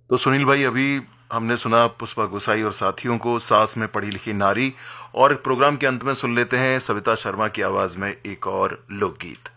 तो सुनील भाई, अभी हमने सुना पुष्पा गुसाई और साथियों को सास में पढ़ी लिखी नारी, और प्रोग्राम के अंत में सुन लेते हैं सविता शर्मा की आवाज में एक और लोकगीत।